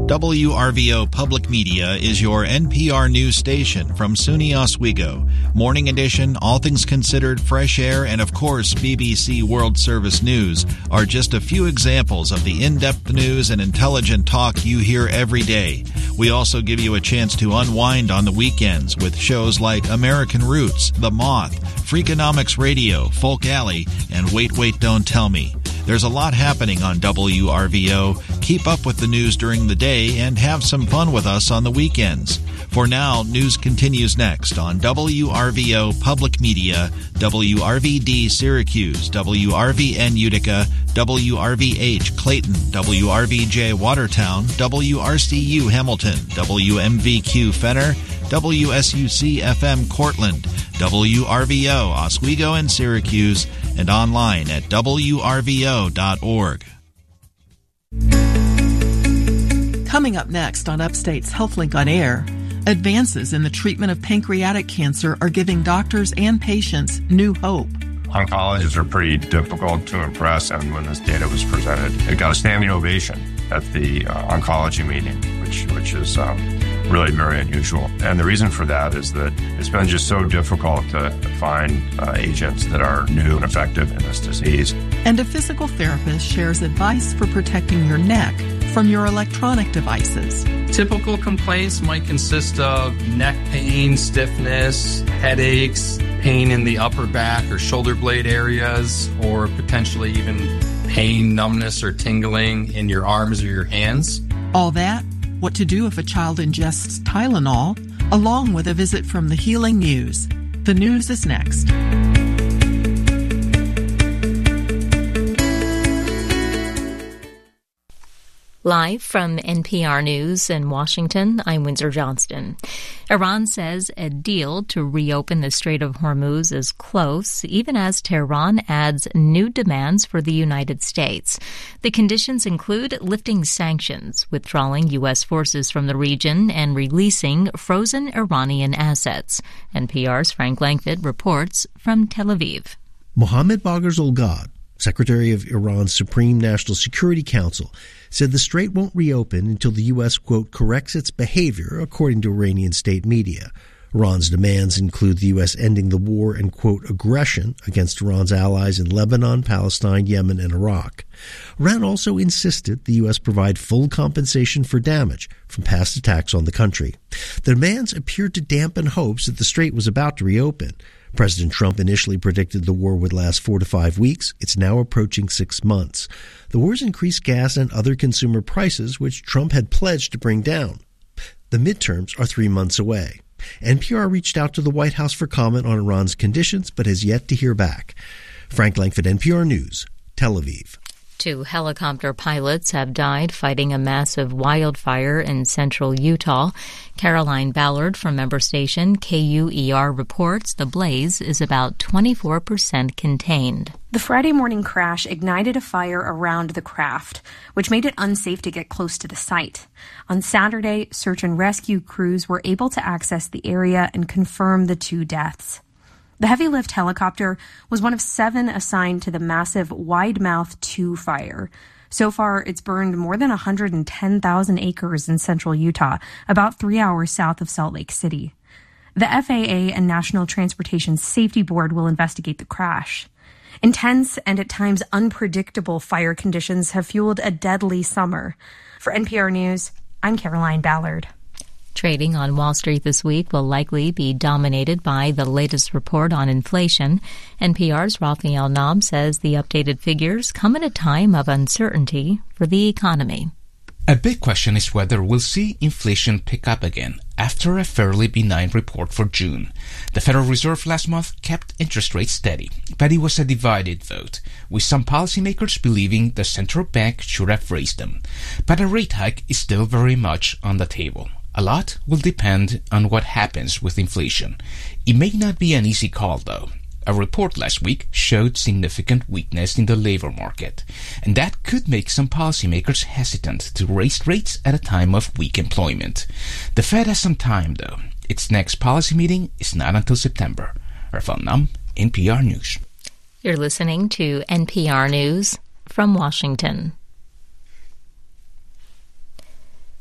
WRVO Public Media is your NPR news station from SUNY Oswego. Morning edition, All Things Considered, Fresh Air, and of course BBC World Service News are just a few examples of the in-depth news and intelligent talk you hear every day. We also give you a chance to unwind on the weekends with shows like American Roots, The Moth, Freakonomics Radio, Folk Alley, and Wait, Wait, Don't Tell Me. There's a lot happening on WRVO. Keep up with the news during the day and have some fun with us on the weekends. For now, news continues next on WRVO Public Media, WRVD Syracuse, WRVN Utica, WRVH Clayton, WRVJ Watertown, WRCU Hamilton, WMVQ Fenner, WSUC FM Cortland, WRVO Oswego and Syracuse, and online at WRVO.org. Coming up next on Upstate's HealthLink on Air, advances in the treatment of pancreatic cancer are giving doctors and patients new hope. Oncologists are pretty difficult to impress, and when this data was presented, it got a standing ovation at the oncology meeting, which is really very unusual. And the reason for that is that it's been just so difficult to find agents that are new and effective in this disease. And a physical therapist shares advice for protecting your neck from your electronic devices. Typical complaints might consist of neck pain, stiffness, headaches, pain in the upper back or shoulder blade areas, or potentially even pain, numbness, or tingling in your arms or your hands. All that, what to do if a child ingests Tylenol, along with a visit from the Healing Muse. The news is next. Live from NPR News in Washington, I'm Windsor Johnston. Iran says a deal to reopen the Strait of Hormuz is close, even as Tehran adds new demands for the United States. The conditions include lifting sanctions, withdrawing U.S. forces from the region, and releasing frozen Iranian assets. NPR's Frank Langfitt reports from Tel Aviv. Mohammad Bagher Zolgad, Secretary of Iran's Supreme National Security Council, said the strait won't reopen until the U.S., quote, corrects its behavior, according to Iranian state media. Iran's demands include the U.S. ending the war and, quote, aggression against Iran's allies in Lebanon, Palestine, Yemen, and Iraq. Iran also insisted the U.S. provide full compensation for damage from past attacks on the country. The demands appeared to dampen hopes that the strait was about to reopen. President Trump initially predicted the war would last 4 to 5 weeks. It's now approaching 6 months. The war's increased gas and other consumer prices, which Trump had pledged to bring down. The midterms are 3 months away. NPR reached out to the White House for comment on Iran's conditions, but has yet to hear back. Frank Langfitt, NPR News, Tel Aviv. 2 helicopter pilots have died fighting a massive wildfire in central Utah. Caroline Ballard from member station KUER reports the blaze is about 24% contained. The Friday morning crash ignited a fire around the craft, which made it unsafe to get close to the site. On Saturday, search and rescue crews were able to access the area and confirm the 2 deaths. The heavy-lift helicopter was one of 7 assigned to the massive Widemouth 2 fire. So far, it's burned more than 110,000 acres in central Utah, about 3 hours south of Salt Lake City. The FAA and National Transportation Safety Board will investigate the crash. Intense and at times unpredictable fire conditions have fueled a deadly summer. For NPR News, I'm Caroline Ballard. Trading on Wall Street this week will likely be dominated by the latest report on inflation. NPR's Raphael Nob says the updated figures come at a time of uncertainty for the economy. A big question is whether we'll see inflation pick up again after a fairly benign report for June. The Federal Reserve last month kept interest rates steady, but it was a divided vote, with some policymakers believing the central bank should have raised them. But a rate hike is still very much on the table. A lot will depend on what happens with inflation. It may not be an easy call, though. A report last week showed significant weakness in the labor market, and that could make some policymakers hesitant to raise rates at a time of weak employment. The Fed has some time, though. Its next policy meeting is not until September. Raphael Nam, NPR News. You're listening to NPR News from Washington.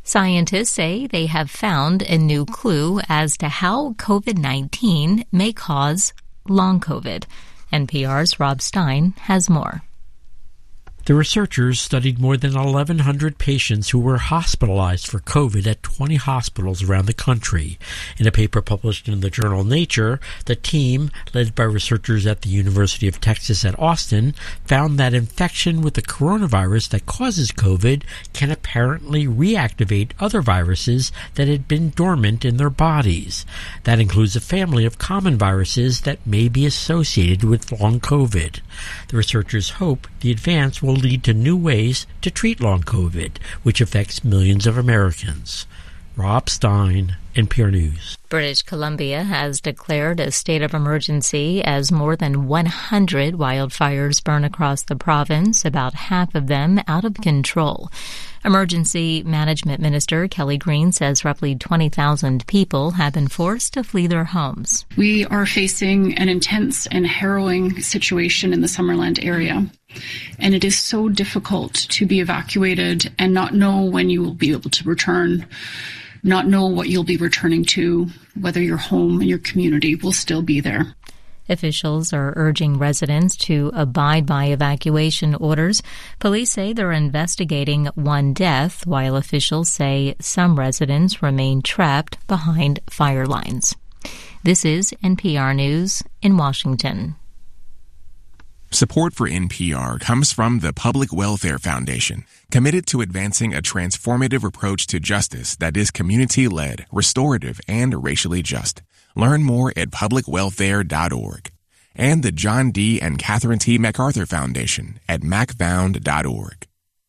Scientists say they have found a new clue as to how COVID-19 may cause long COVID. NPR's Rob Stein has more. The researchers studied more than 1,100 patients who were hospitalized for COVID at 20 hospitals around the country. In a paper published in the journal Nature, the team, led by researchers at the University of Texas at Austin, found that infection with the coronavirus that causes COVID can apparently reactivate other viruses that had been dormant in their bodies. That includes a family of common viruses that may be associated with long COVID. The researchers hope the advance will lead to new ways to treat long COVID, which affects millions of Americans. Rob Stein, NPR News. British Columbia has declared a state of emergency as more than 100 wildfires burn across the province, about half of them out of control. Emergency Management Minister Kelly Green says roughly 20,000 people have been forced to flee their homes. We are facing an intense and harrowing situation in the Summerland area, and it is so difficult to be evacuated and not know when you will be able to return, not know what you'll be returning to, whether your home and your community will still be there. Officials are urging residents to abide by evacuation orders. Police say they're investigating one death, while officials say some residents remain trapped behind fire lines. This is NPR News in Washington. Support for NPR comes from the Public Welfare Foundation, committed to advancing a transformative approach to justice that is community-led, restorative, and racially just. Learn more at publicwelfare.org. And the John D. and Catherine T. MacArthur Foundation at macfound.org.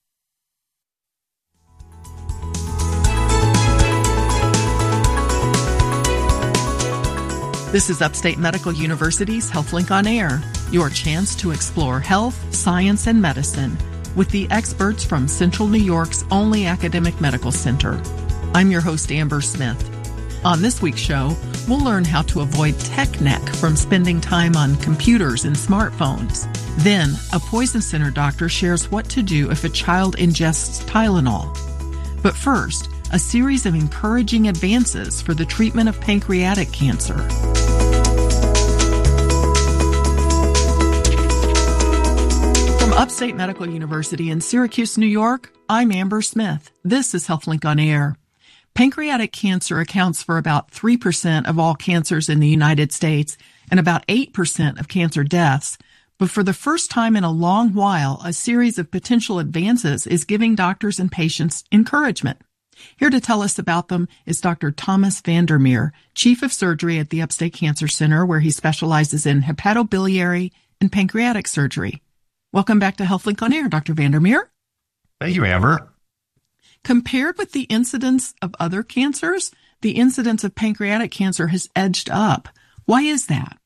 This is Upstate Medical University's HealthLink on Air, your chance to explore health, science, and medicine with the experts from Central New York's only academic medical center. I'm your host, Amber Smith. On this week's show, we'll learn how to avoid tech neck from spending time on computers and smartphones. Then, a Poison Center doctor shares what to do if a child ingests Tylenol. But first, a series of encouraging advances for the treatment of pancreatic cancer. From Upstate Medical University in Syracuse, New York, I'm Amber Smith. This is HealthLink on Air. Pancreatic cancer accounts for about 3% of all cancers in the United States and about 8% of cancer deaths. But for the first time in a long while, a series of potential advances is giving doctors and patients encouragement. Here to tell us about them is Dr. Thomas Vandermeer, Chief of Surgery at the Upstate Cancer Center, where he specializes in hepatobiliary and pancreatic surgery. Welcome back to HealthLink on Air, Dr. Vandermeer. Thank you, Amber. Compared with the incidence of other cancers, the incidence of pancreatic cancer has edged up. Why is that?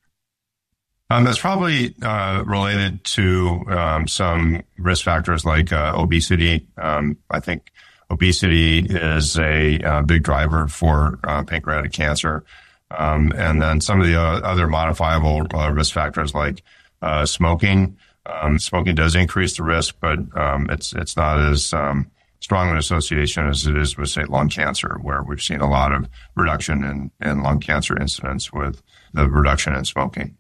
That's probably related to some risk factors like obesity. I think obesity is a big driver for pancreatic cancer. And then some of the other modifiable risk factors like smoking. Smoking does increase the risk, but it's not as strong an association as it is with, say, lung cancer, where we've seen a lot of reduction in lung cancer incidence with the reduction in smoking.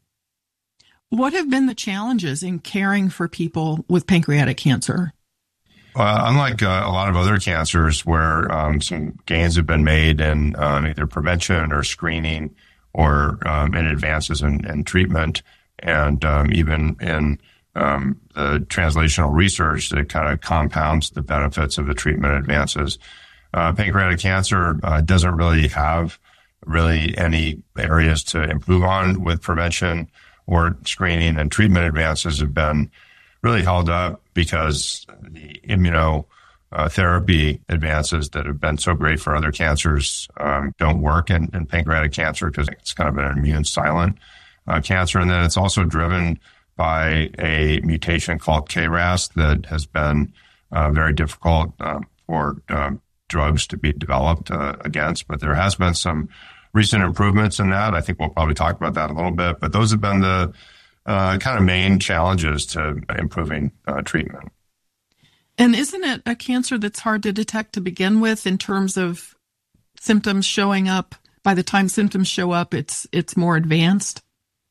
What have been the challenges in caring for people with pancreatic cancer? Unlike a lot of other cancers where some gains have been made in either prevention or screening or in advances in treatment and even in the translational research that kind of compounds the benefits of the treatment advances. Pancreatic cancer doesn't really have any areas to improve on with prevention or screening, and treatment advances have been really held up because the immunotherapy advances that have been so great for other cancers don't work in pancreatic cancer because it's kind of an immune silent cancer. And then it's also driven by a mutation called KRAS that has been very difficult for drugs to be developed against. But there has been some recent improvements in that. I think we'll probably talk about that a little bit. But those have been the kind of main challenges to improving treatment. And isn't it a cancer that's hard to detect to begin with in terms of symptoms showing up? By the time symptoms show up, it's more advanced?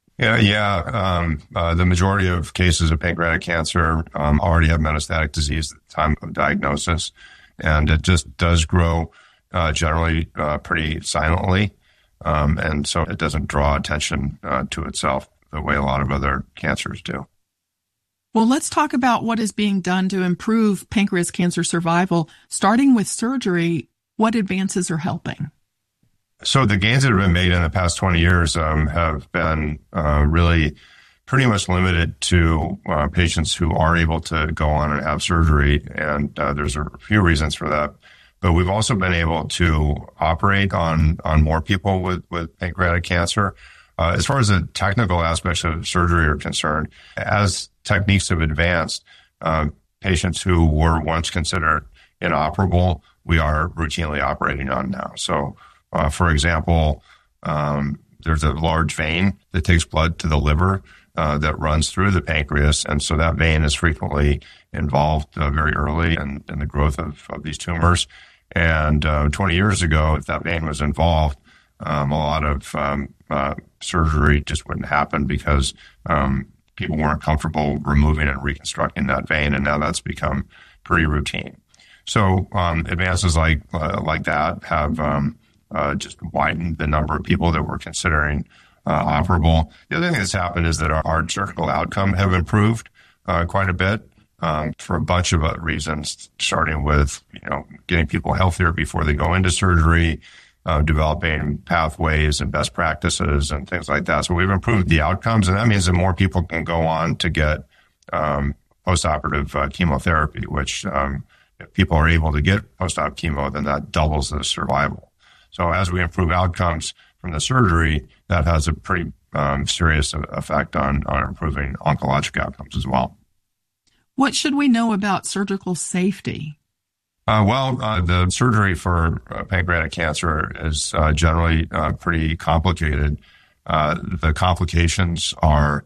Yeah. The majority of cases of pancreatic cancer already have metastatic disease at the time of diagnosis, and it just does grow generally pretty silently, and so it doesn't draw attention to itself the way a lot of other cancers do. Well, let's talk about what is being done to improve pancreas cancer survival. Starting with surgery, what advances are helping? So the gains that have been made in the past 20 years have been really pretty much limited to patients who are able to go on and have surgery, and there's a few reasons for that. But we've also been able to operate on more people with pancreatic cancer. As far as the technical aspects of surgery are concerned, as techniques have advanced, patients who were once considered inoperable, we are routinely operating on now. So, for example, there's a large vein that takes blood to the liver that runs through the pancreas, and so that vein is frequently involved very early in the growth of these tumors. And 20 years ago, if that vein was involved, a lot of surgery just wouldn't happen because people weren't comfortable removing and reconstructing that vein, and now that's become pretty routine. So advances like that have just widened the number of people that we're considering operable. The other thing that's happened is that our surgical outcome have improved quite a bit for a bunch of reasons, starting with getting people healthier before they go into surgery, developing pathways and best practices and things like that. So we've improved the outcomes, and that means that more people can go on to get postoperative chemotherapy, which if people are able to get post-op chemo, then that doubles the survival. So as we improve outcomes from the surgery, that has a pretty serious effect on improving oncologic outcomes as well. What should we know about surgical safety? The surgery for pancreatic cancer is generally pretty complicated. The complications are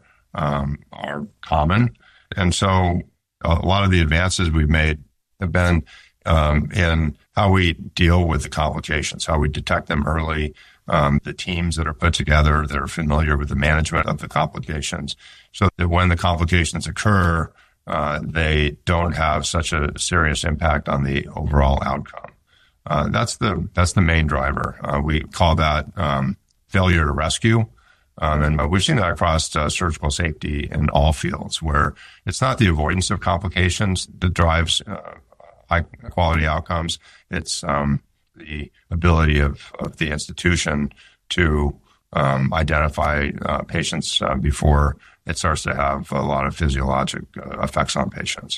common, and so a lot of the advances we've made have been in how we deal with the complications, how we detect them early, the teams that are put together that are familiar with the management of the complications, so that when the complications occur, they don't have such a serious impact on the overall outcome. That's the main driver. We call that failure to rescue. And we've seen that across surgical safety in all fields, where it's not the avoidance of complications that drives high quality outcomes. It's the ability of the institution to identify patients before it starts to have a lot of physiologic effects on patients.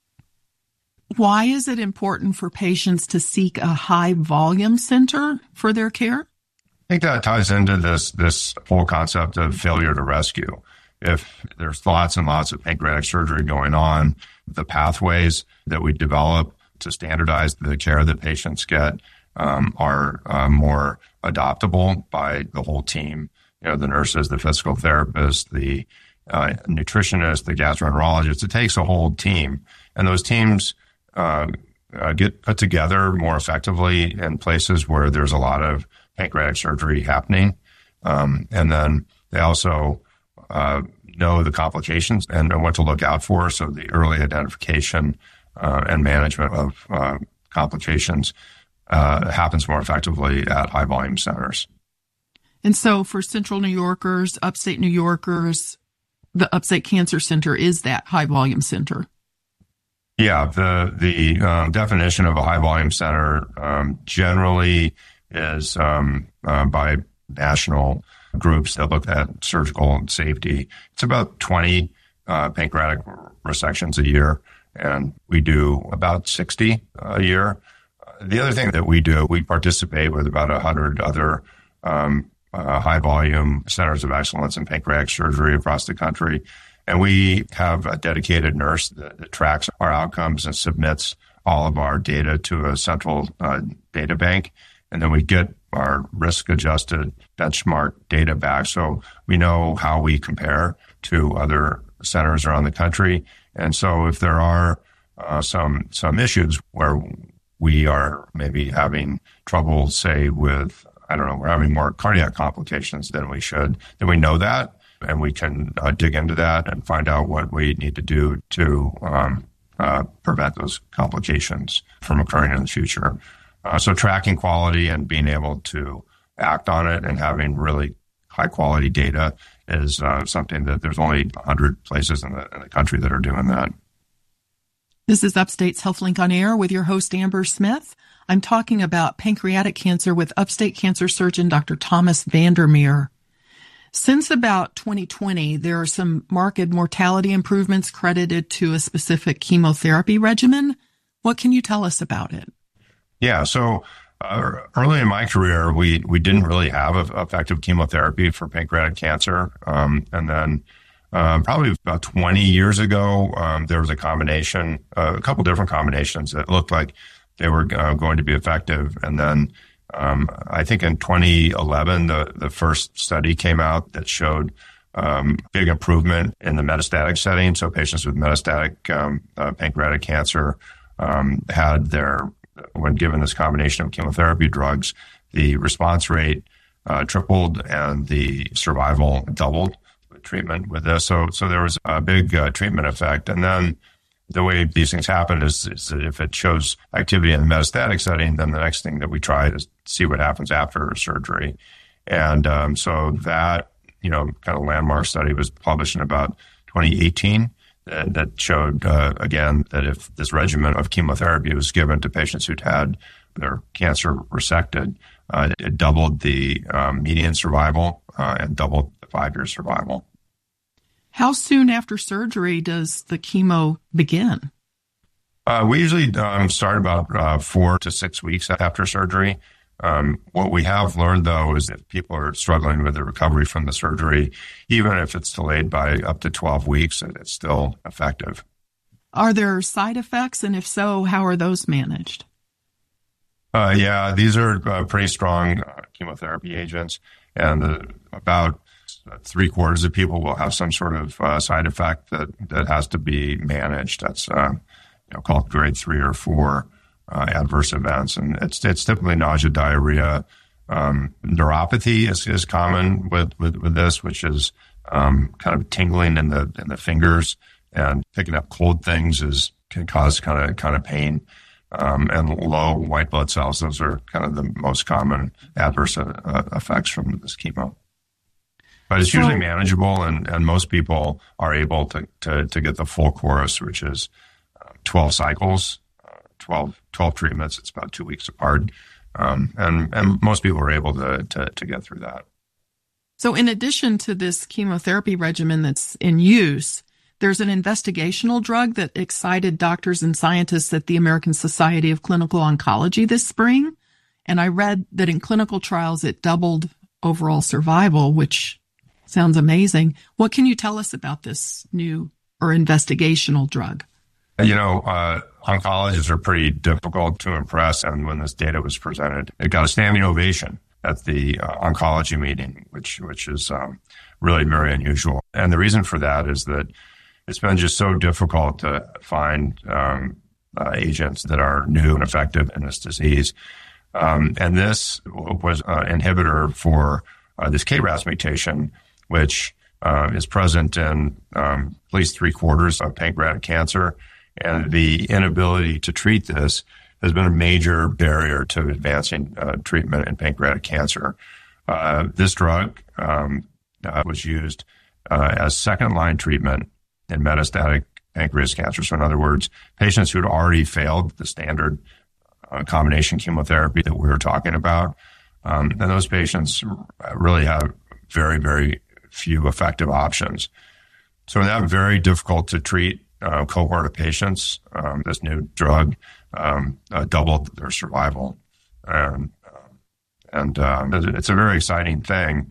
Why is it important for patients to seek a high volume center for their care? I think that ties into this whole concept of failure to rescue. If there's lots and lots of pancreatic surgery going on, the pathways that we develop to standardize the care that patients get are more adoptable by the whole team. The nurses, the physical therapists, the nutritionist, the gastroenterologist. It takes a whole team, and those teams get put together more effectively in places where there's a lot of pancreatic surgery happening, and then they also know the complications and what to look out for. So the early identification and management of complications happens more effectively at high volume centers. And so for Central New Yorkers, Upstate New Yorkers, the Upstate Cancer Center is that high volume center. Yeah, the definition of a high volume center generally is by national groups that look at surgical safety. It's about 20 pancreatic resections a year, and we do about 60 a year. The other thing that we do, we participate with about 100 other high volume centers of excellence in pancreatic surgery across the country. And we have a dedicated nurse that tracks our outcomes and submits all of our data to a central data bank. And then we get our risk-adjusted benchmark data back. So we know how we compare to other centers around the country. And so if there are some issues where we are maybe having trouble, say, with, we're having more cardiac complications than we should. Then we know that, and we can dig into that and find out what we need to do to prevent those complications from occurring in the future. So tracking quality and being able to act on it and having really high quality data is something that there's only 100 places in the country that are doing that. This is Upstate's HealthLink on Air with your host, Amber Smith. I'm talking about pancreatic cancer with Upstate cancer surgeon Dr. Thomas Vandermeer. Since about 2020, there are some marked mortality improvements credited to a specific chemotherapy regimen. What can you tell us about it? Yeah, so early in my career, we didn't really have effective chemotherapy for pancreatic cancer. And then probably about 20 years ago, there was a couple different combinations that looked like they were going to be effective. And then I think in 2011, the first study came out that showed big improvement in the metastatic setting. So patients with metastatic pancreatic cancer had when given this combination of chemotherapy drugs, the response rate tripled and the survival doubled with treatment with this. So there was a big treatment effect. And then the way these things happen is that if it shows activity in the metastatic setting, then the next thing that we try is see what happens after surgery. And so that, kind of landmark study was published in about 2018 that showed, again, that if this regimen of chemotherapy was given to patients who'd had their cancer resected, it doubled the median survival and doubled the 5-year survival. How soon after surgery does the chemo begin? We usually start about 4 to 6 weeks after surgery. What we have learned, though, is that people are struggling with the recovery from the surgery, even if it's delayed by up to 12 weeks, it's still effective. Are there side effects? And if so, how are those managed? Yeah, these are pretty strong chemotherapy agents, and about 3/4 of people will have some sort of side effect that has to be managed. That's called grade 3 or 4 adverse events, and it's typically nausea, diarrhea. Neuropathy is common with this, which is kind of tingling in the fingers, and picking up cold things can cause kind of pain. And low white blood cells; those are kind of the most common adverse effects from this chemo. But it's usually manageable, and most people are able to get the full course, which is 12 cycles, 12 treatments. It's about 2 weeks apart. And most people are able to get through that. So in addition to this chemotherapy regimen that's in use, there's an investigational drug that excited doctors and scientists at the American Society of Clinical Oncology this spring. And I read that in clinical trials, it doubled overall survival, which sounds amazing. What can you tell us about this new or investigational drug? Oncologists are pretty difficult to impress. And when this data was presented, it got a standing ovation at the oncology meeting, which is really very unusual. And the reason for that is that it's been just so difficult to find agents that are new and effective in this disease. And this was an inhibitor for this KRAS mutation, which is present in at least 3/4 of pancreatic cancer. And the inability to treat this has been a major barrier to advancing treatment in pancreatic cancer. This drug was used as second-line treatment in metastatic pancreas cancer. So in other words, patients who had already failed the standard combination chemotherapy that we were talking about. And those patients really have very, very few effective options. So in that very difficult to treat cohort of patients, this new drug doubled their survival. And it's a very exciting thing,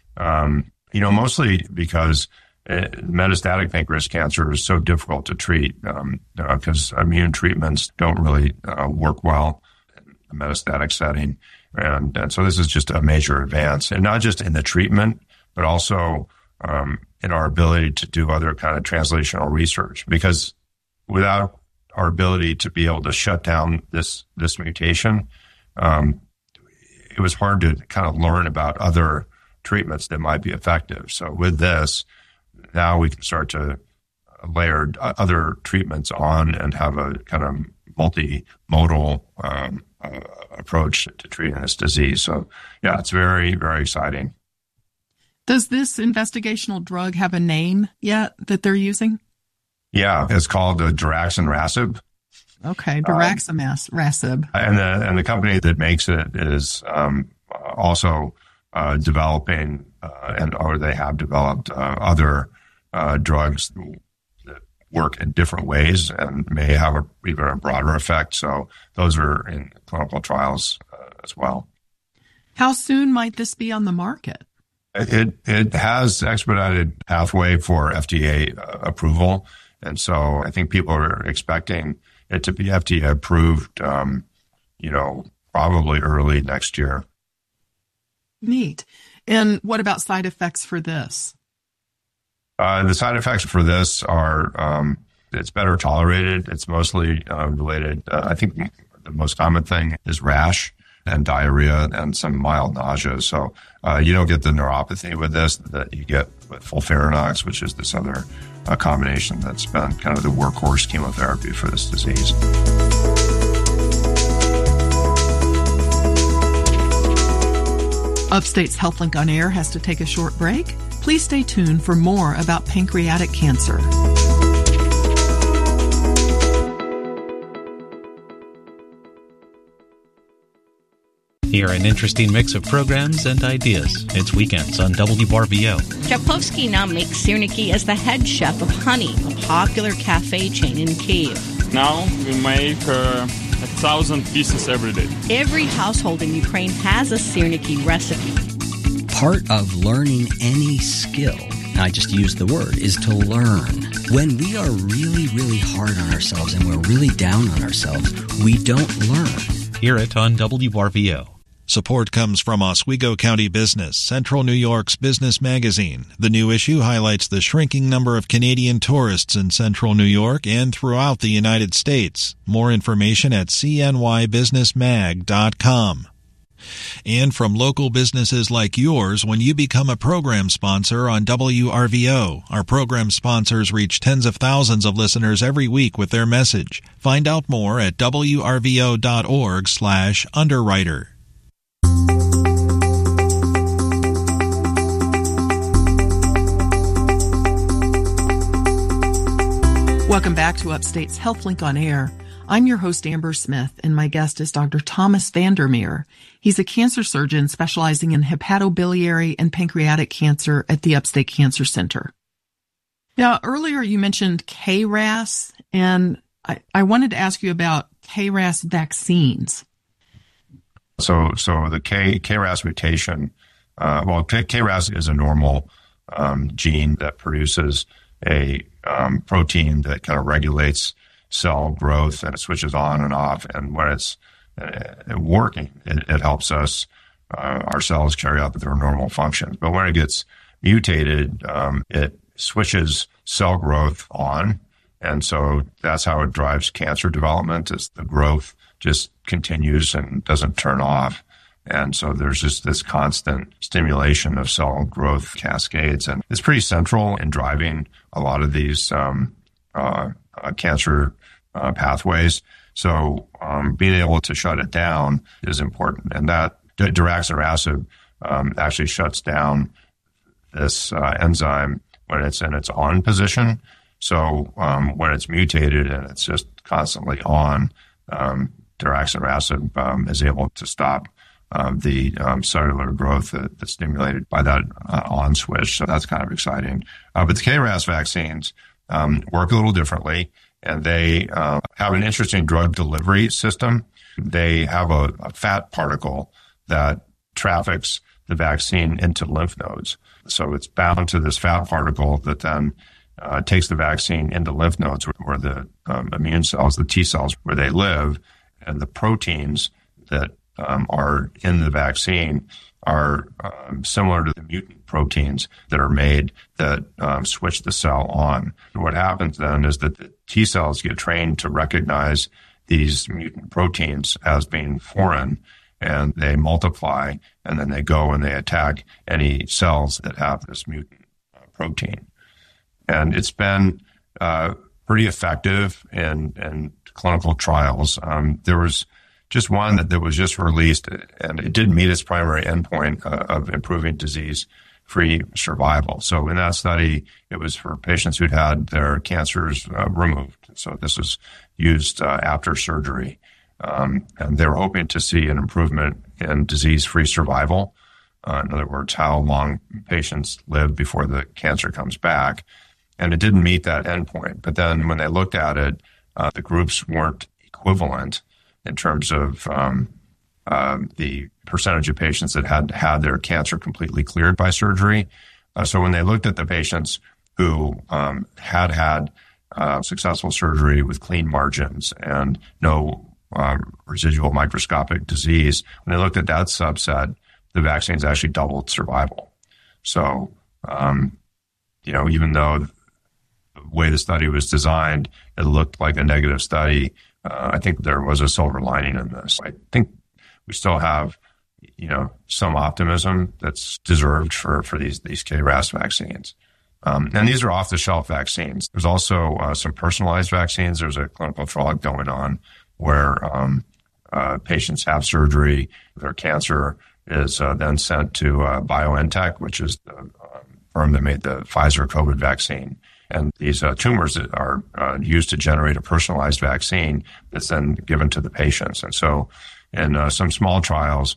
mostly because metastatic pancreas cancer is so difficult to treat because immune treatments don't really work well in a metastatic setting. And so this is just a major advance, and not just in the treatment, but also in our ability to do other kind of translational research. Because without our ability to be able to shut down this mutation, it was hard to kind of learn about other treatments that might be effective. So with this, now we can start to layer other treatments on and have a kind of multimodal approach to treating this disease. So, yeah, it's very, very exciting. Does this investigational drug have a name yet that they're using? Yeah, it's called daraxonrasib. Okay, daraxonrasib. And the company that makes it is also developing, or they have developed other drugs that work in different ways and may have even a broader effect. So those are in clinical trials as well. How soon might this be on the market? It has expedited pathway for FDA approval. And so I think people are expecting it to be FDA approved, probably early next year. Neat. And what about side effects for this? The side effects for this are, it's better tolerated. It's mostly related. I think the most common thing is rash and diarrhea and some mild nausea. So you don't get the neuropathy with this that you get with FOLFIRINOX, which is this other combination that's been kind of the workhorse chemotherapy for this disease. Upstate's HealthLink on Air has to take a short break. Please stay tuned for more about pancreatic cancer. Hear an interesting mix of programs and ideas. It's Weekends on WRVO. Chapovsky now makes Syrniki as the head chef of Honey, a popular cafe chain in Kyiv. Now we make 1,000 pieces every day. Every household in Ukraine has a Syrniki recipe. Part of learning any skill, I just use the word, is to learn. When we are really, really hard on ourselves and we're really down on ourselves, we don't learn. Hear it on WRVO. Support comes from Oswego County Business, Central New York's business magazine. The new issue highlights the shrinking number of Canadian tourists in Central New York and throughout the United States. More information at cnybusinessmag.com. And from local businesses like yours, when you become a program sponsor on WRVO, our program sponsors reach tens of thousands of listeners every week with their message. Find out more at wrvo.org/underwriter. Welcome back to Upstate's HealthLink on Air. I'm your host, Amber Smith, and my guest is Dr. Thomas Vandermeer. He's a cancer surgeon specializing in hepatobiliary and pancreatic cancer at the Upstate Cancer Center. Now, earlier you mentioned KRAS, and I wanted to ask you about KRAS vaccines. So the KRAS mutation, KRAS is a normal gene that produces a protein that kind of regulates cell growth, and it switches on and off. And when it's working, it helps us, our cells carry out their normal functions. But when it gets mutated, it switches cell growth on. And so that's how it drives cancer development, is the growth just continues and doesn't turn off. And so there's just this constant stimulation of cell growth cascades. And it's pretty central in driving a lot of these cancer pathways. So being able to shut it down is important. And that daraxonrasib actually shuts down this enzyme when it's in its on position. So when it's mutated and it's just constantly on, daraxonrasib is able to stop the cellular growth that's stimulated by that on switch. So that's kind of exciting. But the KRAS vaccines work a little differently, and they have an interesting drug delivery system. They have a fat particle that traffics the vaccine into lymph nodes. So it's bound to this fat particle that then takes the vaccine into lymph nodes where the immune cells, the T cells, where they live, and the proteins that are in the vaccine are similar to the mutant proteins that are made that switch the cell on. What happens then is that the T cells get trained to recognize these mutant proteins as being foreign, and they multiply, and then they go and they attack any cells that have this mutant protein. And it's been pretty effective in clinical trials. There was just one that was just released, and it didn't meet its primary endpoint of improving disease-free survival. So in that study, it was for patients who'd had their cancers removed. So this was used after surgery. And they were hoping to see an improvement in disease-free survival. In other words, how long patients live before the cancer comes back. And it didn't meet that endpoint. But then when they looked at it, the groups weren't equivalent in terms of the percentage of patients that had had their cancer completely cleared by surgery. So when they looked at the patients who had successful surgery with clean margins and no residual microscopic disease, when they looked at that subset, the vaccines actually doubled survival. So, even though the way the study was designed, it looked like a negative study, I think there was a silver lining in this. I think we still have, some optimism that's deserved for these KRAS vaccines. And these are off-the-shelf vaccines. There's also some personalized vaccines. There's a clinical trial going on where patients have surgery, their cancer is then sent to BioNTech, which is the firm that made the Pfizer COVID vaccine. And these tumors are used to generate a personalized vaccine that's then given to the patients. And so in some small trials,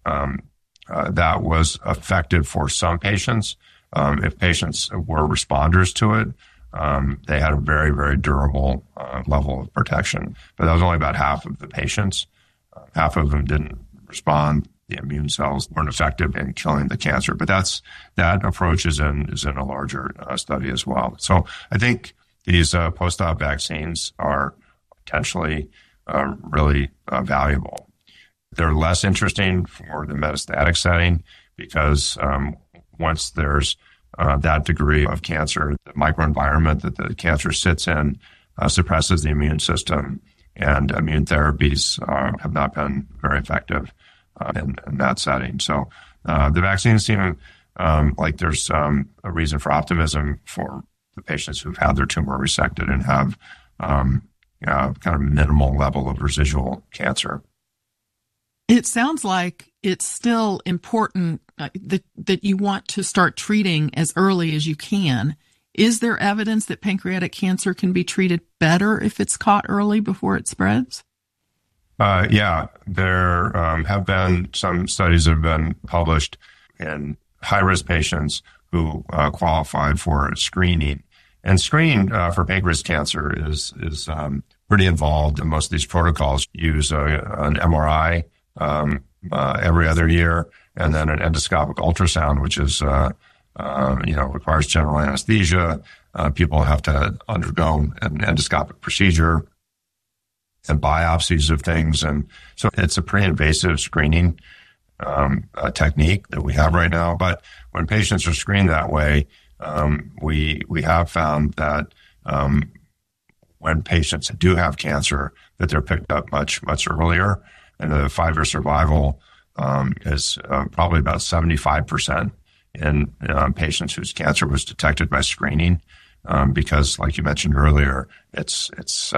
that was effective for some patients. If patients were responders to it, they had a very, very durable level of protection. But that was only about half of the patients. Half of them didn't respond. The immune cells weren't effective in killing the cancer. But that approach is in a larger study as well. So I think these post-op vaccines are potentially really valuable. They're less interesting for the metastatic setting because once there's that degree of cancer, the microenvironment that the cancer sits in suppresses the immune system, and immune therapies have not been very effective in that setting. So the vaccines seem like there's a reason for optimism for the patients who've had their tumor resected and have kind of minimal level of residual cancer. It sounds like it's still important that you want to start treating as early as you can. Is there evidence that pancreatic cancer can be treated better if it's caught early before it spreads? Yeah, there have been some studies that have been published in high-risk patients who qualified for screening. And screening for pancreas cancer is pretty involved. And most of these protocols use an MRI every other year, and then an endoscopic ultrasound, which is requires general anesthesia. People have to undergo an endoscopic procedure and biopsies of things. And so it's a pretty invasive screening technique that we have right now. But when patients are screened that way, we have found that when patients do have cancer, that they're picked up much, much earlier. And the 5-year survival is probably about 75% in patients whose cancer was detected by screening, because, like you mentioned earlier, it's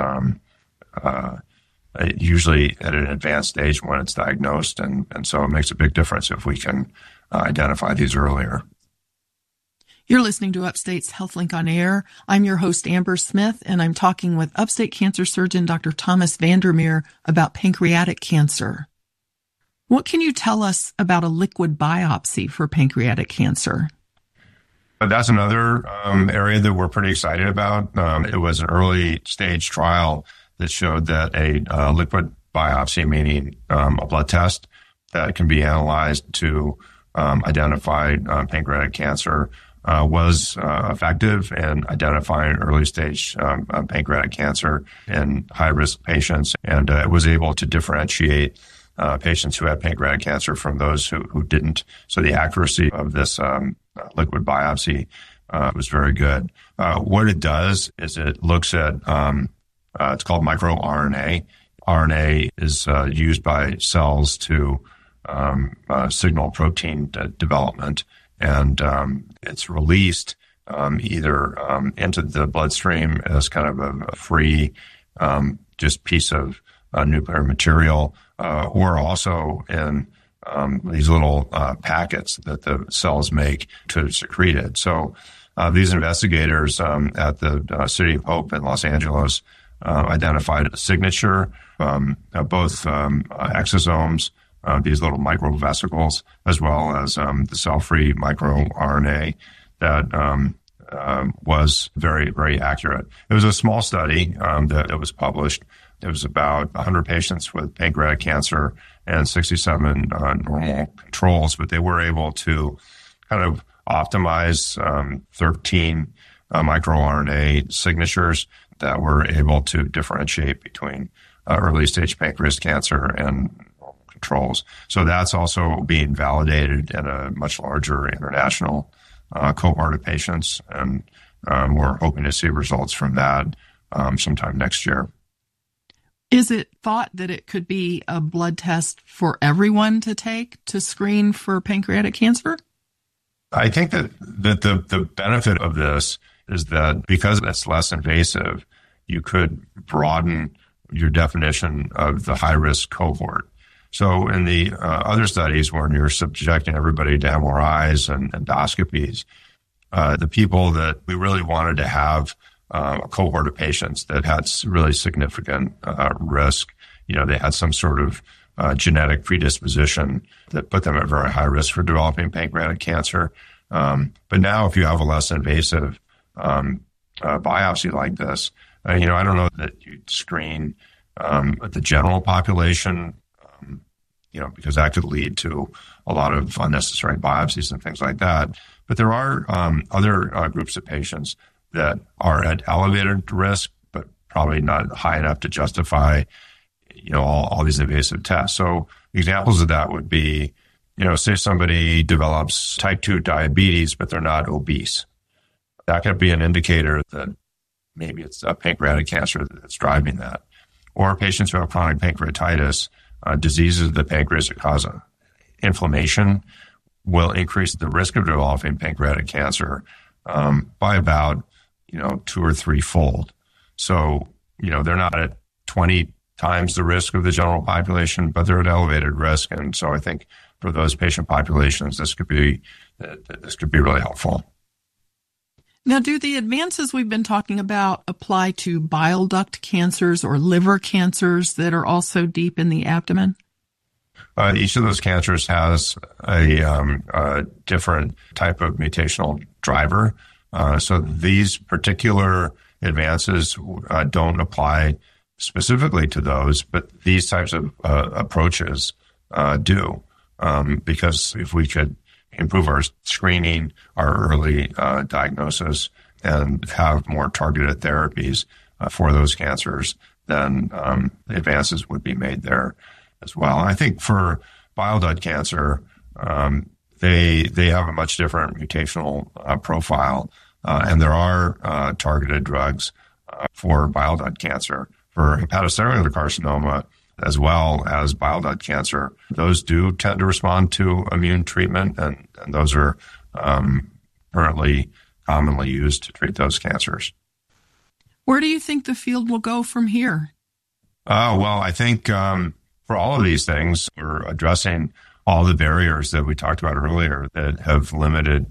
usually at an advanced stage when it's diagnosed, and so it makes a big difference if we can identify these earlier. You're listening to Upstate's HealthLink on Air. I'm your host, Amber Smith, and I'm talking with Upstate cancer surgeon Dr. Thomas Vandermeer about pancreatic cancer. What can you tell us about a liquid biopsy for pancreatic cancer? That's another area that we're pretty excited about. It was an early stage trial that showed that a liquid biopsy, meaning a blood test that can be analyzed to identify pancreatic cancer, was effective in identifying early stage pancreatic cancer in high risk patients, and it was able to differentiate patients who had pancreatic cancer from those who didn't. So the accuracy of this liquid biopsy was very good. What it does is it looks at, it's called microRNA. RNA is used by cells to signal protein development, and it's released either into the bloodstream as kind of a free just piece of nuclear material, or also in these little packets that the cells make to secrete it. So these investigators at the City of Hope in Los Angeles identified a signature, both exosomes, these little microvesicles, as well as the cell-free microRNA that was very, very accurate. It was a small study that was published. It was about 100 patients with pancreatic cancer and 67 normal controls, but they were able to kind of optimize 13 microRNA signatures that were able to differentiate between early stage pancreas cancer and normal controls. So that's also being validated in a much larger international cohort of patients, and we're hoping to see results from that sometime next year. Is it thought that it could be a blood test for everyone to take to screen for pancreatic cancer? I think that the benefit of this is that because it's less invasive, you could broaden your definition of the high-risk cohort. So in the other studies, when you're subjecting everybody to MRIs and endoscopies, the people that we really wanted to have a cohort of patients that had really significant risk, they had some sort of genetic predisposition that put them at very high risk for developing pancreatic cancer. But now if you have a less invasive biopsy like this, I don't know that you'd screen the general population, because that could lead to a lot of unnecessary biopsies and things like that. But there are other groups of patients that are at elevated risk, but probably not high enough to justify, all these invasive tests. So examples of that would be, say somebody develops type 2 diabetes, but they're not obese. That could be an indicator that maybe it's a pancreatic cancer that's driving that. Or patients who have chronic pancreatitis, diseases of the pancreas that cause inflammation will increase the risk of developing pancreatic cancer by about 2 or 3 fold. So they're not at 20 times the risk of the general population, but they're at elevated risk. And so I think for those patient populations, this could be really helpful. Now, do the advances we've been talking about apply to bile duct cancers or liver cancers that are also deep in the abdomen? Each of those cancers has a different type of mutational driver. So these particular advances don't apply specifically to those, but these types of approaches do. Because if we could improve our screening, our early diagnosis, and have more targeted therapies for those cancers, then advances would be made there as well. I think for bile duct cancer, they have a much different mutational profile, and there are targeted drugs for bile duct cancer. For hepatocellular carcinoma, as well as bile duct cancer, those do tend to respond to immune treatment, and those are currently commonly used to treat those cancers. Where do you think the field will go from here? Well, I think for all of these things, we're addressing all the barriers that we talked about earlier that have limited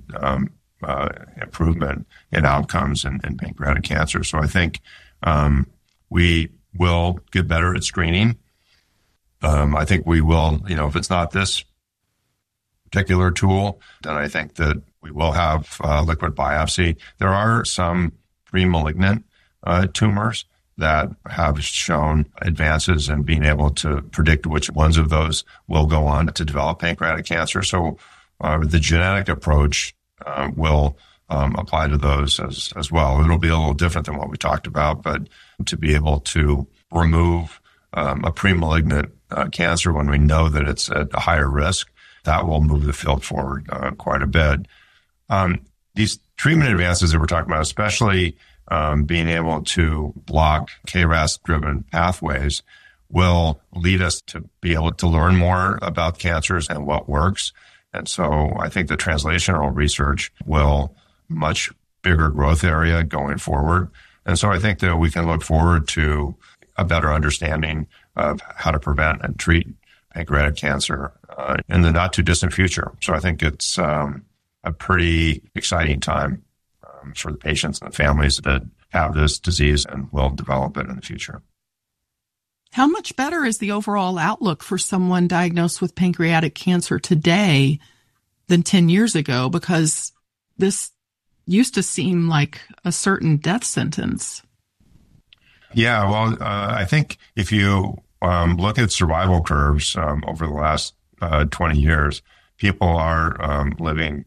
improvement in outcomes in pancreatic cancer. So I think we will get better at screening. I think we will, if it's not this particular tool, then I think that we will have liquid biopsy. There are some pre-malignant tumors that have shown advances in being able to predict which ones of those will go on to develop pancreatic cancer. So the genetic approach will apply to those as well. It'll be a little different than what we talked about, but to be able to remove a pre-malignant cancer when we know that it's at a higher risk, that will move the field forward quite a bit. These treatment advances that we're talking about, especially being able to block KRAS-driven pathways, will lead us to be able to learn more about cancers and what works. And so I think the translational research will much bigger growth area going forward. And so I think that we can look forward to a better understanding of how to prevent and treat pancreatic cancer in the not too distant future. So I think it's a pretty exciting time for the patients and the families that have this disease and will develop it in the future. How much better is the overall outlook for someone diagnosed with pancreatic cancer today than 10 years ago? Because this used to seem like a certain death sentence. Yeah, well, I think if you look at survival curves over the last 20 years, people are living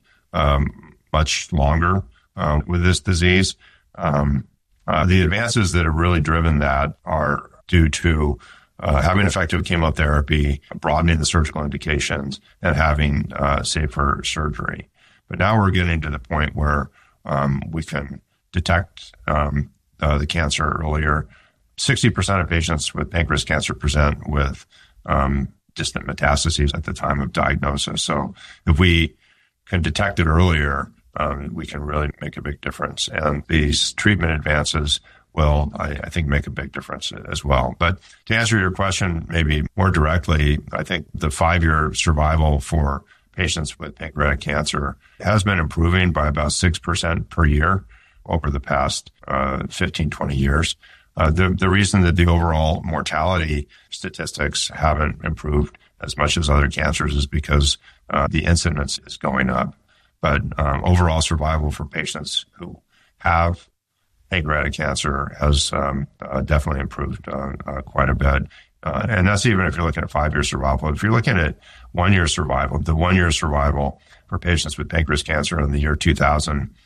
much longer with this disease. The advances that have really driven that are due to having effective chemotherapy, broadening the surgical indications, and having safer surgery. But now we're getting to the point where we can detect the cancer earlier. 60% of patients with pancreas cancer present with distant metastases at the time of diagnosis. So if we can detect it earlier, we can really make a big difference. And these treatment advances will, I think, make a big difference as well. But to answer your question maybe more directly, I think the 5-year survival for patients with pancreatic cancer has been improving by about 6% per year over the past 15, 20 years. The reason that the overall mortality statistics haven't improved as much as other cancers is because the incidence is going up. But overall survival for patients who have pancreatic cancer has definitely improved quite a bit. And that's even if you're looking at 5-year survival. If you're looking at 1-year survival, the 1-year survival for patients with pancreas cancer in the year 2000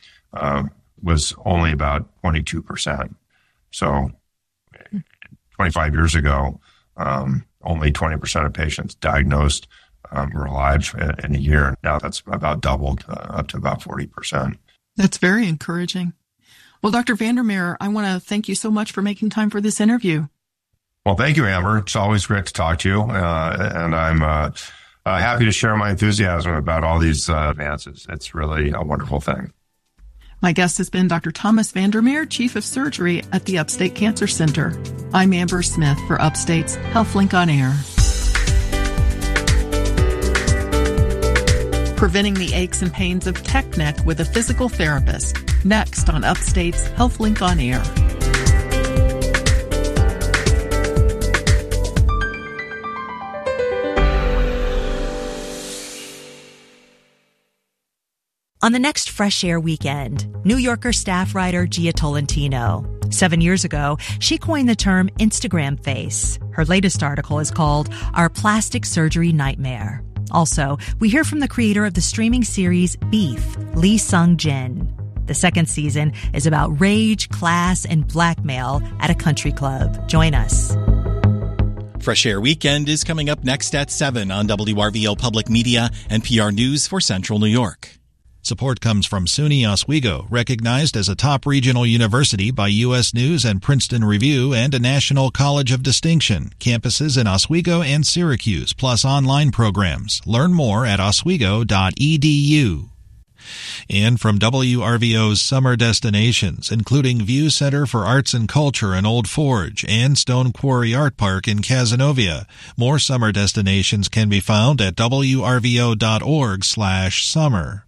was only about 22%. So 25 years ago, only 20% of patients diagnosed were alive in a year. Now that's about doubled, up to about 40%. That's very encouraging. Well, Dr. Vandermeer, I want to thank you so much for making time for this interview. Well, thank you, Amber. It's always great to talk to you. And I'm happy to share my enthusiasm about all these advances. It's really a wonderful thing. My guest has been Dr. Thomas Vandermeer, Chief of Surgery at the Upstate Cancer Center. I'm Amber Smith for Upstate's HealthLink on Air. Preventing the aches and pains of tech neck with a physical therapist. Next on Upstate's HealthLink on Air. On the next Fresh Air weekend, New Yorker staff writer Gia Tolentino. 7 years ago, she coined the term Instagram face. Her latest article is called Our Plastic Surgery Nightmare. Also, we hear from the creator of the streaming series Beef, Lee Sung-jin. The second season is about rage, class, and blackmail at a country club. Join us. Fresh Air Weekend is coming up next at 7 on WRVO Public Media and PR News for Central New York. Support comes from SUNY Oswego, recognized as a top regional university by U.S. News and Princeton Review and a National College of Distinction. Campuses in Oswego and Syracuse, plus online programs. Learn more at oswego.edu. And from WRVO's summer destinations, including View Center for Arts and Culture in Old Forge and Stone Quarry Art Park in Cazenovia. More summer destinations can be found at wrvo.org/summer.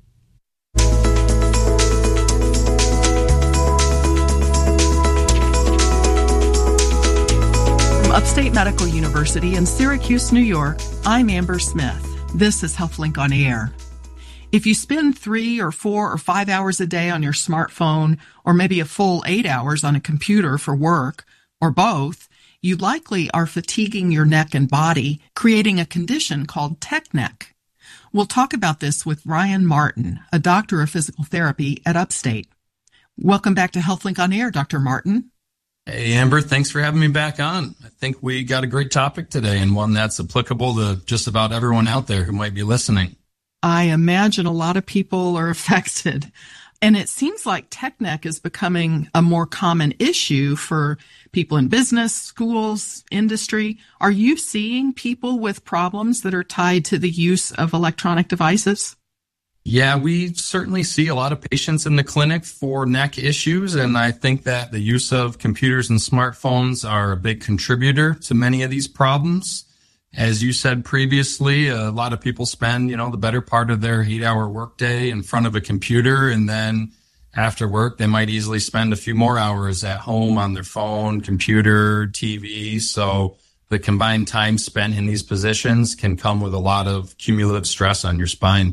From Upstate Medical University in Syracuse, New York, I'm Amber Smith. This is HealthLink on Air. If you spend 3 or 4 or 5 hours a day on your smartphone, or maybe a full 8 hours on a computer for work, or both, you likely are fatiguing your neck and body, creating a condition called tech neck. We'll talk about this with Ryan Martin, a doctor of physical therapy at Upstate. Welcome back to HealthLink on Air, Dr. Martin. Hey, Amber, thanks for having me back on. I think we got a great topic today and one that's applicable to just about everyone out there who might be listening. I imagine a lot of people are affected. And it seems like tech neck is becoming a more common issue for people in business, schools, industry. Are you seeing people with problems that are tied to the use of electronic devices? Yeah, we certainly see a lot of patients in the clinic for neck issues, and I think that the use of computers and smartphones are a big contributor to many of these problems. As you said previously, a lot of people spend, the better part of their 8-hour workday in front of a computer, and then after work, they might easily spend a few more hours at home on their phone, computer, TV. So the combined time spent in these positions can come with a lot of cumulative stress on your spine.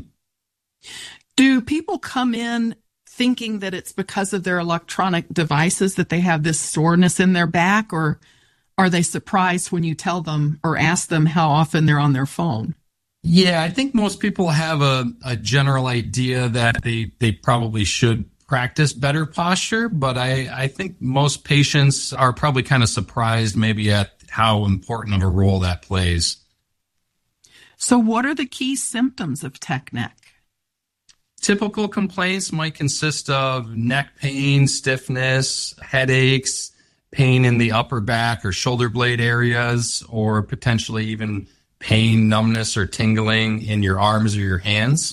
Do people come in thinking that it's because of their electronic devices that they have this soreness in their back, or are they surprised when you tell them or ask them how often they're on their phone? Yeah, I think most people have a general idea that they probably should practice better posture, but I think most patients are probably kind of surprised maybe at how important of a role that plays. So what are the key symptoms of tech neck? Typical complaints might consist of neck pain, stiffness, headaches, pain in the upper back or shoulder blade areas, or potentially even pain, numbness, or tingling in your arms or your hands.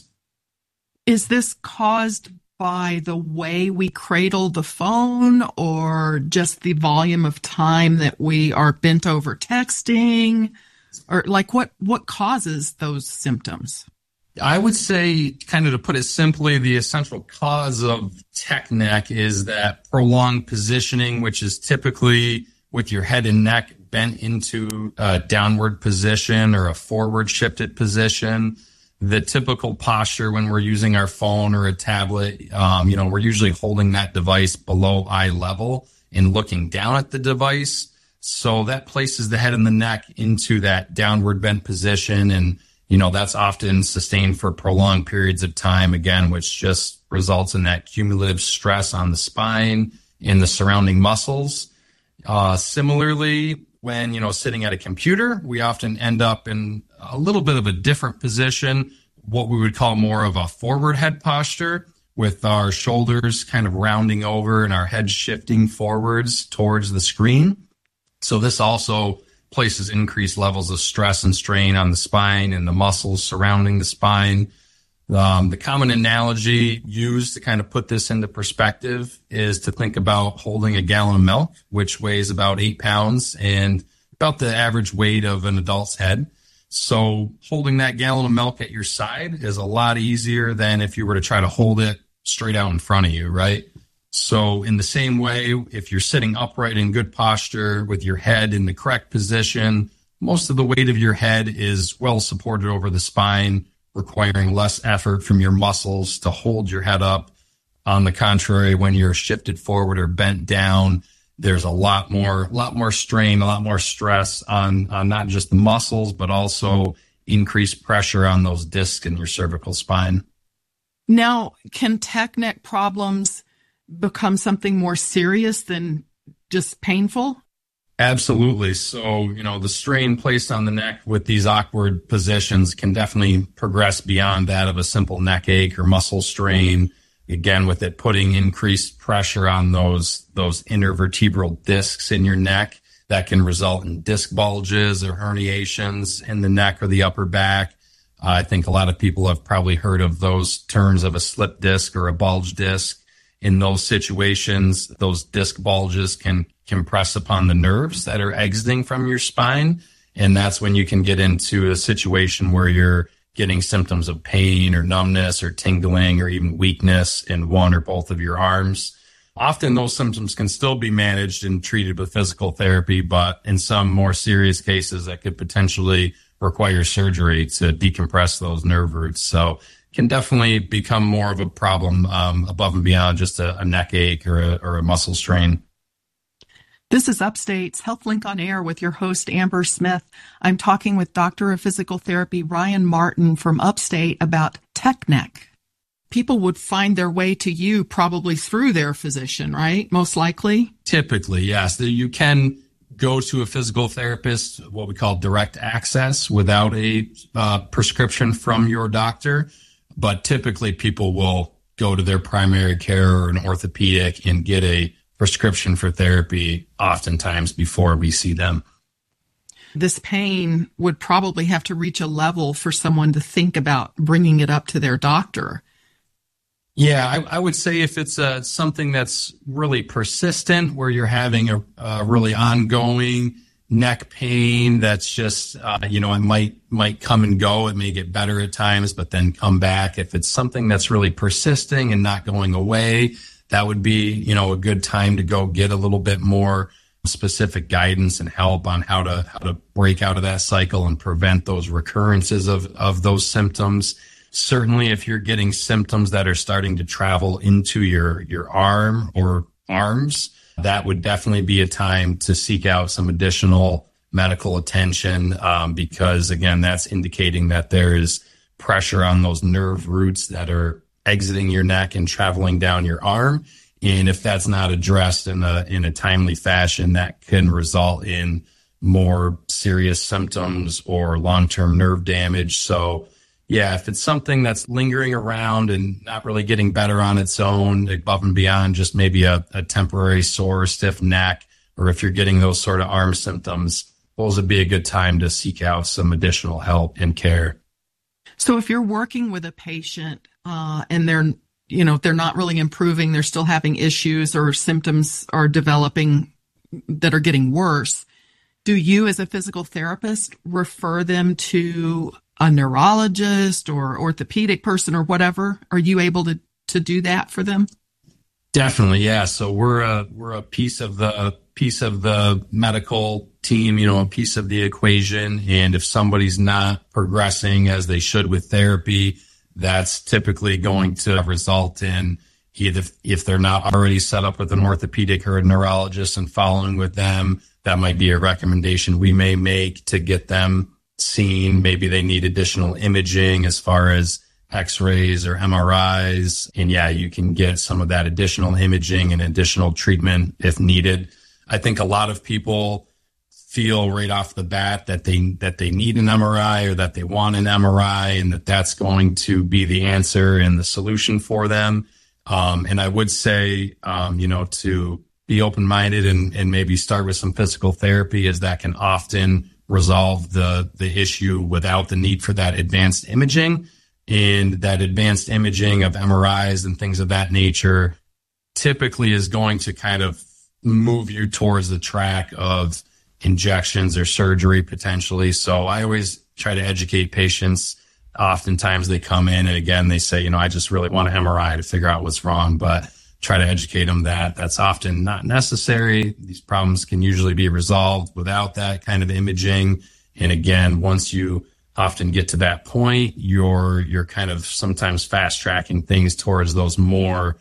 Is this caused by the way we cradle the phone, or just the volume of time that we are bent over texting? Or like what causes those symptoms? I would say, kind of to put it simply, the essential cause of tech neck is that prolonged positioning, which is typically with your head and neck bent into a downward position or a forward shifted position. The typical posture when we're using our phone or a tablet, we're usually holding that device below eye level and looking down at the device. So that places the head and the neck into that downward bent position, and that's often sustained for prolonged periods of time, again, which just results in that cumulative stress on the spine and the surrounding muscles. Similarly, when, sitting at a computer, we often end up in a little bit of a different position, what we would call more of a forward head posture, with our shoulders kind of rounding over and our head shifting forwards towards the screen. So this also places increased levels of stress and strain on the spine and the muscles surrounding the spine. The common analogy used to kind of put this into perspective is to think about holding a gallon of milk, which weighs about 8 pounds and about the average weight of an adult's head. So holding that gallon of milk at your side is a lot easier than if you were to try to hold it straight out in front of you, right? So in the same way, if you're sitting upright in good posture with your head in the correct position, most of the weight of your head is well supported over the spine, requiring less effort from your muscles to hold your head up. On the contrary, when you're shifted forward or bent down, there's a lot more strain, a lot more stress on not just the muscles, but also increased pressure on those discs in your cervical spine. Now, can tech neck problems become something more serious than just painful? Absolutely. So, the strain placed on the neck with these awkward positions can definitely progress beyond that of a simple neck ache or muscle strain. Again, with it putting increased pressure on those intervertebral discs in your neck, that can result in disc bulges or herniations in the neck or the upper back. I think a lot of people have probably heard of those terms of a slip disc or a bulge disc. In those situations, those disc bulges can compress upon the nerves that are exiting from your spine. And that's when you can get into a situation where you're getting symptoms of pain or numbness or tingling or even weakness in one or both of your arms. Often those symptoms can still be managed and treated with physical therapy, but in some more serious cases that could potentially require surgery to decompress those nerve roots. So can definitely become more of a problem above and beyond just a neck ache or a muscle strain. This is Upstate's HealthLink on Air with your host, Amber Smith. I'm talking with Doctor of Physical Therapy Ryan Martin from Upstate about tech neck. People would find their way to you probably through their physician, right? Most likely? Typically, yes. You can go to a physical therapist, what we call direct access, without a prescription from your doctor. But typically people will go to their primary care or an orthopedic and get a prescription for therapy oftentimes before we see them. This pain would probably have to reach a level for someone to think about bringing it up to their doctor. Yeah, I would say if it's something that's really persistent, where you're having a really ongoing neck pain that's just, it might come and go. It may get better at times, but then come back. If it's something that's really persisting and not going away, that would be, a good time to go get a little bit more specific guidance and help on how to break out of that cycle and prevent those recurrences of those symptoms. Certainly, if you're getting symptoms that are starting to travel into your arm or arms, that would definitely be a time to seek out some additional medical attention, because, again, that's indicating that there is pressure on those nerve roots that are exiting your neck and traveling down your arm. And if that's not addressed in a timely fashion, that can result in more serious symptoms or long-term nerve damage. So, yeah, if it's something that's lingering around and not really getting better on its own, above and beyond just maybe a temporary sore, stiff neck, or if you're getting those sort of arm symptoms, those would be a good time to seek out some additional help and care. So if you're working with a patient and they're not really improving, they're still having issues or symptoms are developing that are getting worse, do you as a physical therapist refer them to a neurologist or orthopedic person or whatever? Are you able to do that for them? Definitely, yeah. So we're a piece of the medical team, a piece of the equation. And if somebody's not progressing as they should with therapy, that's typically going to result in either, if they're not already set up with an orthopedic or a neurologist and following with them, that might be a recommendation we may make to get them seen. Maybe they need additional imaging as far as X-rays or MRIs. And yeah, you can get some of that additional imaging and additional treatment if needed. I think a lot of people feel right off the bat that they need an MRI or that they want an MRI and that's going to be the answer and the solution for them. And I would say, to be open-minded and maybe start with some physical therapy, as that can often resolve the issue without the need for that advanced imaging. And that advanced imaging of MRIs and things of that nature typically is going to kind of move you towards the track of injections or surgery potentially. So I always try to educate patients. Oftentimes they come in and again, they say, I just really want an MRI to figure out what's wrong, but try to educate them that that's often not necessary. These problems can usually be resolved without that kind of imaging. And again, once you often get to that point, you're kind of sometimes fast tracking things towards those more,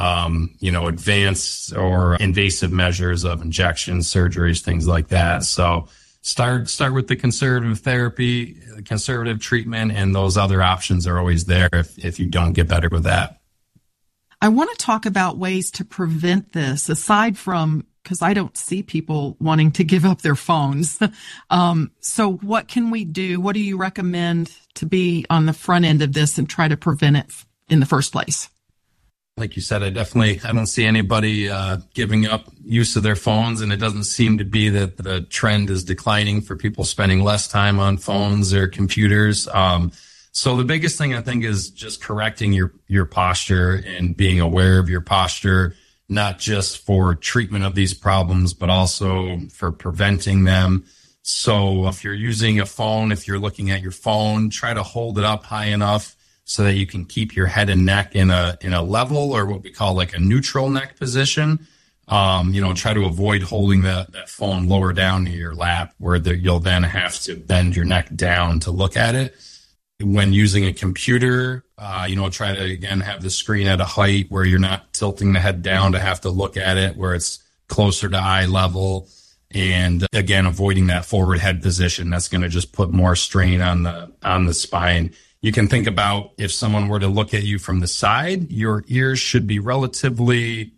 advanced or invasive measures of injections, surgeries, things like that. So start with the conservative therapy, conservative treatment, and those other options are always there if you don't get better with that. I want to talk about ways to prevent this, aside from, because I don't see people wanting to give up their phones. So what can we do? What do you recommend to be on the front end of this and try to prevent it in the first place? Like you said, I don't see anybody giving up use of their phones, and it doesn't seem to be that the trend is declining for people spending less time on phones or computers. So the biggest thing I think is just correcting your posture and being aware of your posture, not just for treatment of these problems, but also for preventing them. So if you're using a phone, if you're looking at your phone, try to hold it up high enough so that you can keep your head and neck in a level, or what we call like a neutral neck position. Try to avoid holding that phone lower down to your lap where you'll then have to bend your neck down to look at it. When using a computer, try to, again, have the screen at a height where you're not tilting the head down to have to look at it, where it's closer to eye level. And again, avoiding that forward head position. That's going to just put more strain on the spine. You can think about if someone were to look at you from the side, your ears should be relatively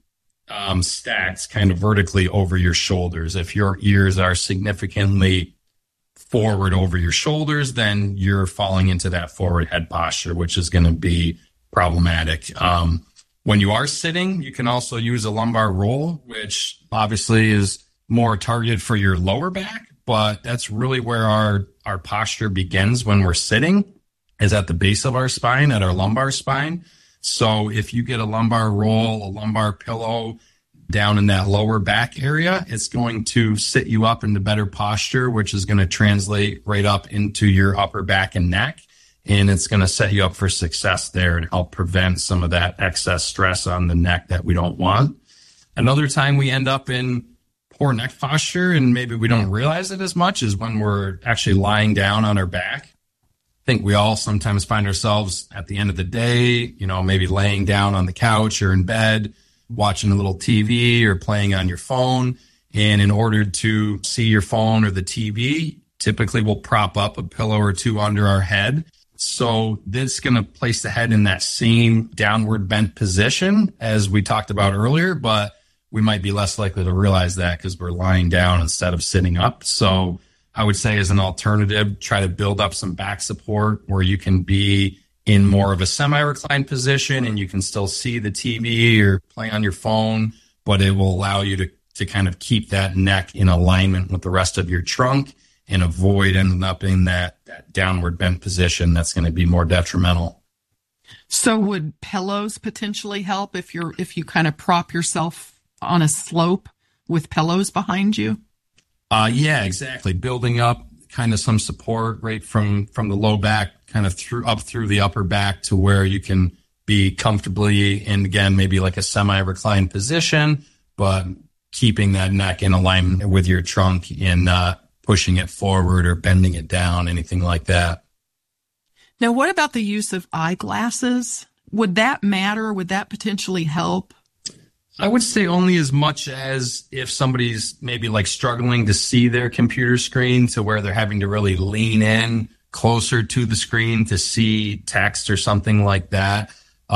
stacked kind of vertically over your shoulders. If your ears are significantly forward over your shoulders, then you're falling into that forward head posture, which is going to be problematic. When you are sitting, you can also use a lumbar roll, which obviously is more targeted for your lower back, but that's really where our posture begins when we're sitting, is at the base of our spine, at our lumbar spine. So if you get a lumbar roll, a lumbar pillow down in that lower back area, it's going to sit you up into better posture, which is going to translate right up into your upper back and neck. And it's going to set you up for success there and help prevent some of that excess stress on the neck that we don't want. Another time we end up in poor neck posture, and maybe we don't realize it as much, is when we're actually lying down on our back. I think we all sometimes find ourselves at the end of the day, maybe laying down on the couch or in bed, watching a little TV or playing on your phone. And in order to see your phone or the TV, typically we'll prop up a pillow or two under our head. So this is going to place the head in that same downward bent position as we talked about earlier, but we might be less likely to realize that because we're lying down instead of sitting up. So I would say as an alternative, try to build up some back support where you can be in more of a semi-reclined position and you can still see the TV or play on your phone, but it will allow you to kind of keep that neck in alignment with the rest of your trunk and avoid ending up in that downward bent position that's going to be more detrimental. So would pillows potentially help if you kind of prop yourself on a slope with pillows behind you? Yeah, exactly. Building up kind of some support right from the low back kind of through the upper back to where you can be comfortably in, again, maybe like a semi-reclined position, but keeping that neck in alignment with your trunk and not pushing it forward or bending it down, anything like that. Now, what about the use of eyeglasses? Would that matter? Would that potentially help? I would say only as much as if somebody's maybe like struggling to see their computer screen to where they're having to really lean in closer to the screen to see text or something like that.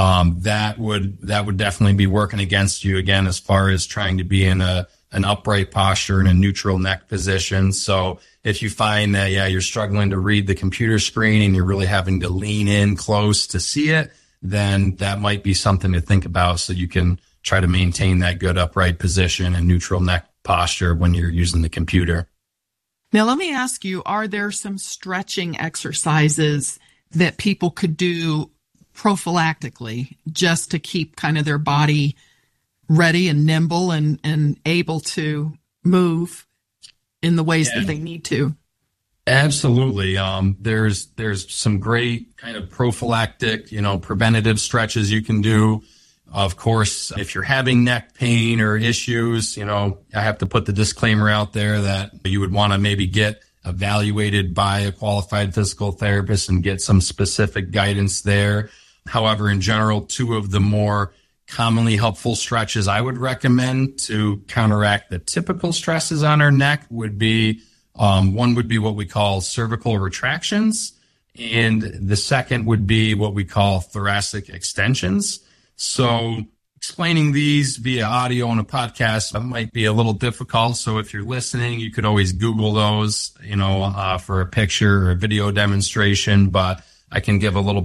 That would definitely be working against you again, as far as trying to be in an upright posture and a neutral neck position. So if you find that, you're struggling to read the computer screen and you're really having to lean in close to see it, then that might be something to think about so you can try to maintain that good upright position and neutral neck posture when you're using the computer. Now, let me ask you, are there some stretching exercises that people could do prophylactically just to keep kind of their body ready and nimble and able to move in the ways that they need to? Absolutely. There's some great kind of prophylactic, preventative stretches you can do. Of course, if you're having neck pain or issues, I have to put the disclaimer out there that you would want to maybe get evaluated by a qualified physical therapist and get some specific guidance there. However, in general, two of the more commonly helpful stretches I would recommend to counteract the typical stresses on our neck would be, one would be what we call cervical retractions, and the second would be what we call thoracic extensions. So explaining these via audio on a podcast might be a little difficult. So if you're listening, you could always Google those, for a picture or a video demonstration, but I can give a little